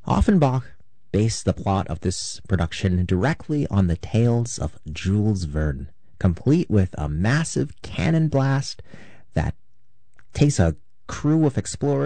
Offenbach based the plot of this production directly on the tales of Jules Verne, complete with a massive cannon blast that takes a crew of explorers